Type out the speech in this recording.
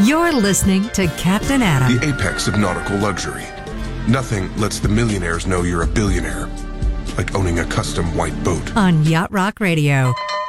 You're listening to Captain Adam. The apex of nautical luxury. Nothing lets the millionaires know you're a billionaire, like owning a custom white boat. On Yacht Rock Radio.